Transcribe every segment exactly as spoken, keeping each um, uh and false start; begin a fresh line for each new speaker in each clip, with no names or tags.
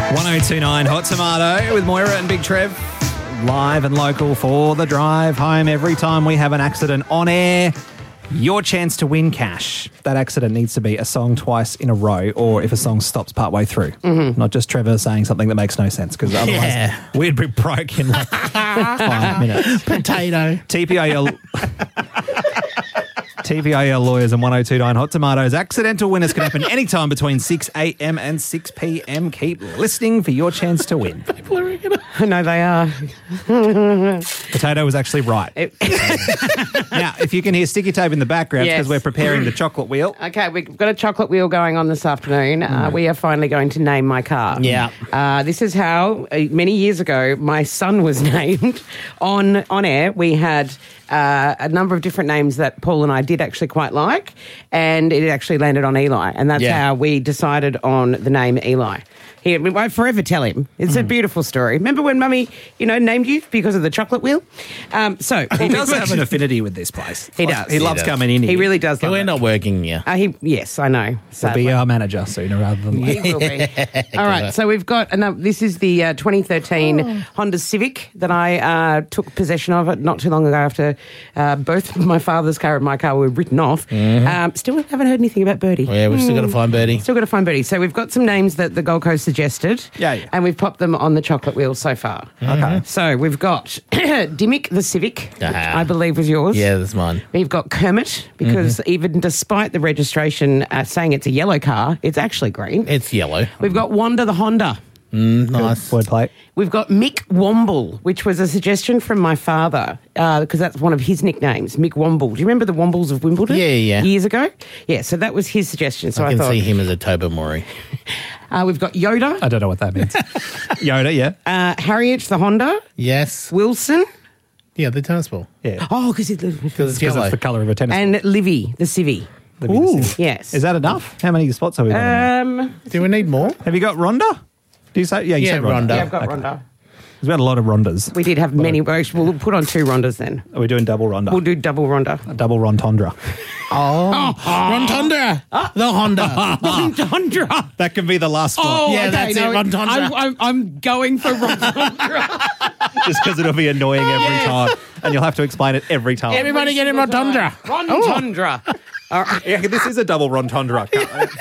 one oh two point nine Hot Tomato with Moira and Big Trev. Live and local for the drive home. Every time we have an accident on air, your chance to win cash. That accident needs to be a song twice in a row, or if a song stops partway through. Mm-hmm. Not just Trevor saying something that makes no sense, because otherwise
Yeah.
we'd be broke in like five minutes.
Potato.
T P I L... T P I L lawyers and one oh two point nine Hot Tomatoes. Accidental winners can happen anytime between six a.m. and six p.m. Keep listening for your chance to win.
I know they are.
Potato was actually right. Now, if you can hear sticky tape in the background,
Yes.
because we're preparing the chocolate wheel.
Okay, we've got a chocolate wheel going on this afternoon. Uh, we are finally going to name my car.
Yeah.
Uh, this is how, uh, many years ago, my son was named. On, on air, we had uh, a number of different names that Paul and I did actually quite like, and it actually landed on Eli. And that's
Yeah.
how we decided on the name Eli. He, we won't forever tell him. It's a beautiful story. Remember when Mummy, you know, named you because of the chocolate wheel? Um, so
He does have an affinity with this place.
He
Like,
does.
He
He
loves
does.
coming in here.
He really does.
We're
love it.
not working, yeah.
Uh, he, yes, I know.
He'll
Sadly.
be our manager sooner rather than
He
later.
will be. All right, so we've got another. This is the uh, twenty thirteen Honda Civic that I uh, took possession of it not too long ago after uh, both my father's car and my car were written off. Um, still haven't heard anything about Birdie.
Yeah, we've still got to find Birdie.
Still got to find Birdie. So we've got some names that the Gold Coast suggested.
Yeah, yeah.
And we've popped them on the chocolate wheel so far.
Okay.
So we've got Dimmick the Civic, which
Ah.
I believe was yours.
Yeah, that's mine.
We've got Kermit, because even despite the registration uh, saying it's a yellow car, it's actually green.
It's yellow.
We've got Wanda the Honda.
Mm, nice.
Wordplay.
We've got Mick Womble, which was a suggestion from my father, because that's one of his nicknames, Mick Womble. Do you remember the Wombles of Wimbledon?
Yeah, yeah.
Years ago? Yeah, so that was his suggestion. So
I
I,
can
thought,
see him as a Tobamori.
uh, we've got Yoda,
I don't know what that means. Yoda, yeah.
uh, Harriet the Honda,
Yes.
Wilson,
Yeah, the tennis ball.
Yeah.
oh, because it,
Because it's
Because
yellow.
it's the colour of a tennis
and Livy the Civvy.
ball.
Ooh, yes.
Is that enough? How many spots have we got? on there?
Um,
Do we need more?
Have you got Rhonda? Do you say? Yeah, you
Yeah,
said Rhonda.
Rhonda.
yeah, I've got
Okay.
Rhonda.
There's been a lot of Rhondas.
We did have many. We'll put on two Rhondas then.
Are we doing double Rhonda?
We'll do double Rhonda.
A double Rontondra.
Oh. Rontondra. The Honda.
Rhondra.
That can be the last one.
Oh,
Yeah,
okay,
that's it,
no,
Rhondondra.
I'm, I'm, I'm going for Rhondra.
Just because it'll be annoying every time. And you'll have to explain it every time.
Everybody get in Rotondra.
Rhondra. All right.
Yeah, this is a double Rontondra.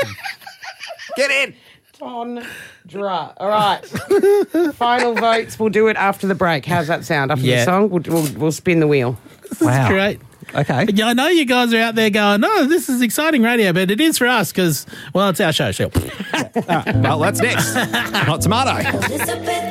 Get in.
Rhondra. All right. Final votes. We'll do it after the break. How's that sound? After
Yeah.
the song, we'll, we'll, we'll spin the wheel.
Wow.
Great.
Okay.
Yeah, I know you guys are out there going, oh, this is exciting radio, but it is for us because, well, it's our show. Sure.
Well, that's next. Hot Tomato.